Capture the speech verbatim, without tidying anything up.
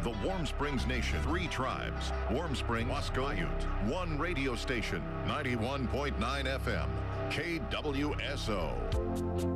The Warm Springs Nation. Three tribes. Warm Springs, Wasco, Ute. One radio station. ninety-one point nine F M. K W S O.